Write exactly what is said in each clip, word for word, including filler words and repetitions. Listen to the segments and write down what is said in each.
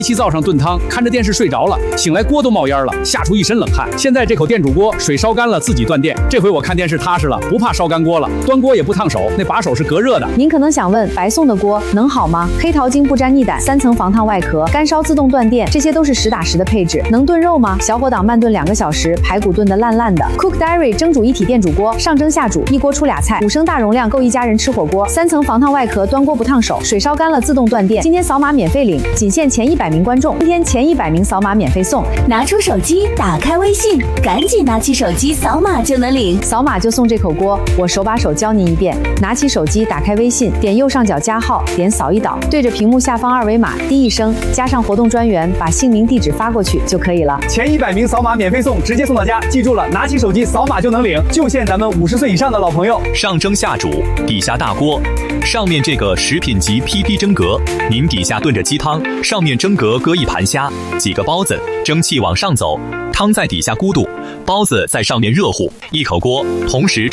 洗灶上炖汤，看着电视睡着了，醒来锅都冒烟了，吓出一身冷汗。现在这口电煮锅水烧干了自己断电，这回我看电视踏实了，不怕烧干锅了，端锅也不烫手，那把手是隔热的。 您可能想问，白送的锅能好吗？黑桃精不沾逆胆，三层防烫外壳，干烧自动断电，这些都是实打实的配置，能炖肉吗？小火档慢炖两个小时，排骨炖得烂烂的。Cook Diary 蒸煮一体电煮锅，上蒸下煮，一锅出俩菜，五升大容量够一家人吃火锅，三层防烫外壳，端锅不烫手，水烧干了自动断电。今天扫码免费领，仅限前一百名观众，今天前一百名扫码免费送。 拿出手机，打开微信，赶紧拿起手机扫码就能领， 扫码就送这口锅。我手把手教您一遍，拿起手机，打开微信，点右上角加号，点扫一导，对着屏幕下方二维码滴一声，加上活动专员，把姓名地址发过去就可以了。 前一百名扫码免费送，直接送到家。记住了，拿起手机扫码就能领，就限咱们五十岁以上的老朋友。 上蒸下煮，底下大锅，上面这个食品级 P P 蒸格，您底下炖着鸡汤，上面蒸格搁一盘虾，几个包子，蒸汽往上走，汤在底下咕嘟，包子在上面热乎，一口锅同时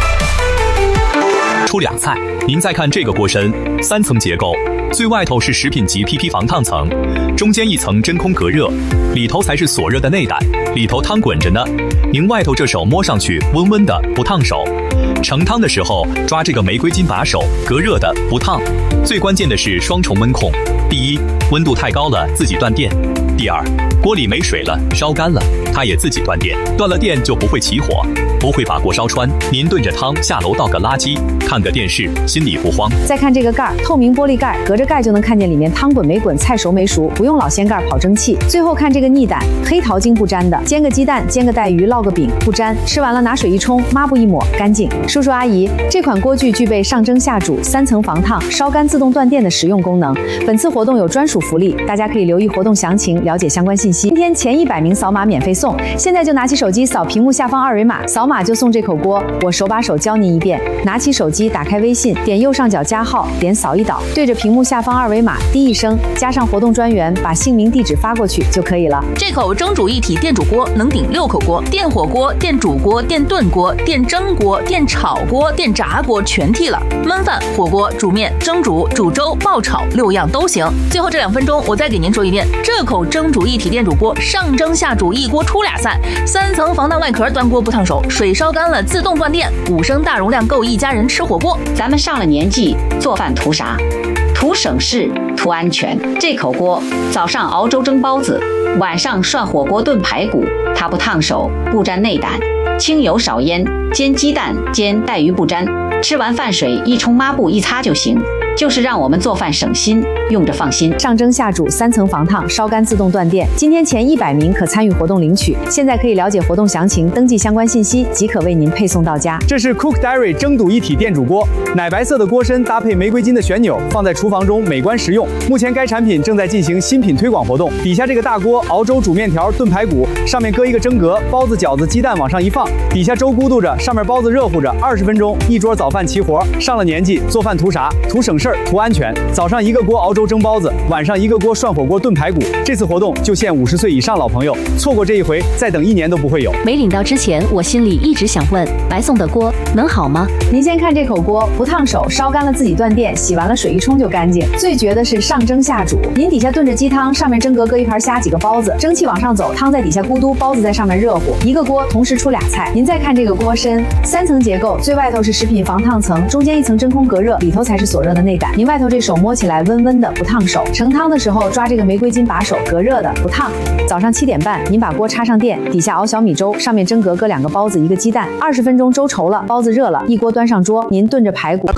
出俩菜。您再看这个锅身，三层结构，最外头是食品级 P P 防烫层，中间一层真空隔热，里头才是锁热的内胆，里头汤滚着呢。您外头这手摸上去温温的，不烫手。盛汤的时候抓这个玫瑰金把手，隔热的，不烫。最关键的是双重温控，第一，温度太高了自己断电；第二，锅里没水了，烧干了，它也自己断电。断了电就不会起火，不会把锅烧穿。您炖着汤下楼倒个垃圾，看个电视，心里不慌。 再看这个盖，透明玻璃盖，隔着盖就能看见里面汤滚没滚，菜熟没熟，不用老掀盖跑蒸汽。最后看这个逆胆，黑桃精不沾的，煎个鸡蛋，煎个带鱼，烙个饼，不沾。吃完了拿水一冲，抹布一抹，干净。叔叔阿姨，这款锅具具备上蒸下煮、三层防烫、烧干自动断电的实用功能。本次活动有专属福利，大家可以留意活动详情，了解相关信息。今天前一百名扫码免费送，现在就拿起手机扫屏幕下方二维码，扫码就送这口锅。我手把手教您一遍，拿起手机，打开微信，点右上角加号，点扫一导，对着屏幕下方二维码滴一声，加上活动专员，把姓名地址发过去就可以了。 这口蒸煮一体电煮锅能顶六口锅，电火锅、电煮锅、电炖锅、电蒸锅、电炒锅、电炸锅全替了，焖饭、火锅、煮面、蒸煮、煮粥、爆炒六样都行。最后这两分钟我再给您说一遍，这口蒸煮一体电煮锅上蒸下煮，一锅出俩菜，三层防弹外壳，端锅不烫手，水烧干了自动断电，五升大容量够一家人吃火锅。 咱们上了年纪，做饭图啥？图省事，图安全。这口锅早上熬粥蒸包子，晚上涮火锅炖排骨，它不烫手，不沾内胆，清油少烟，煎鸡蛋煎带鱼不沾，吃完饭水一冲抹布一擦就行，就是让我们做饭省心，用着放心。 上蒸下煮，三层防烫，烧干自动断电。今天前一百名可参与活动领取，现在可以了解活动详情，登记相关信息即可为您配送到家。 这是 Cook Diary 蒸煮一体电煮锅，奶白色的锅身搭配玫瑰金的旋钮，放在厨房中美观实用。目前该产品正在进行新品推广活动。底下这个大锅熬粥、煮面条、炖排骨，上面搁一个蒸格，包子、饺子、鸡蛋往上一放，底下粥咕嘟着，上面包子热乎着，二十分钟一桌早饭齐活。上了年纪，做饭图啥？图省事儿，图安全。早上一个锅熬粥蒸包子，晚上一个锅涮火锅炖排骨。这次活动就限五十岁以上老朋友，错过这一回，再等一年都不会有。 没领到之前，我心里一直想问，白送的锅能好吗？ 您先看这口锅，不烫手，烧干了自己断电，洗完了水一冲就干净。最绝的是上蒸下煮，您底下炖着鸡汤，上面蒸格搁一盘虾，几个包子，蒸汽往上走，汤在底下咕嘟，包子在上面热乎，一个锅同时出俩菜。您再看这个锅身，三层结构，最外头是食品防烫层，中间一层真空隔热，里头才是锁热的内胆。您外头这手摸起来温温的，不烫手。盛汤的时候抓这个玫瑰金把手，隔热的，不烫。早上七点半，您把锅插上电，底下熬小米粥，上面蒸格搁两个包子，一个鸡蛋，二十分钟粥稠了，包子热了，一锅端上桌，您炖着排骨。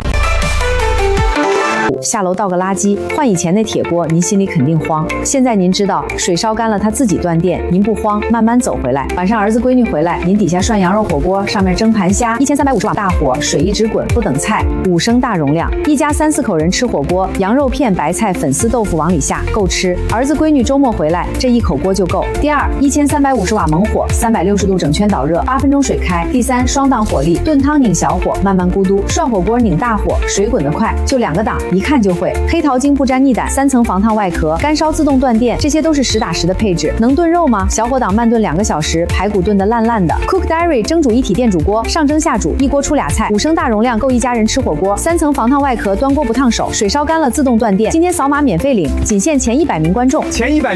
下楼倒个垃圾，换以前那铁锅，您心里肯定慌。现在您知道，水烧干了它自己断电，您不慌，慢慢走回来。晚上儿子闺女回来，您底下涮羊肉火锅，上面蒸盘虾，一千三百五十瓦大火，水一直滚，不等菜，五升大容量，一家三四口人吃火锅，羊肉片、白菜、粉丝、豆腐往里下，够吃。儿子闺女周末回来，这一口锅就够。第二，一千三百五十瓦猛火，三百六十度整圈导热，八分钟水开。第三，双档火力，炖汤拧小火，慢慢咕嘟；涮火锅拧大火，水滚得快，就两个档。 一看就会。黑桃精不沾腻胆，三层防烫外壳，干烧自动断电，这些都是实打实的配置。能炖肉吗？小火档慢炖两个小时，排骨炖得烂烂的。Cook Diary 蒸煮一体电煮锅，上蒸下煮，一锅出俩菜，五升大容量够一家人吃火锅。三层防烫外壳，端锅不烫手，水烧干了自动断电。今天扫码免费领，仅限前一百名观众。 前一百。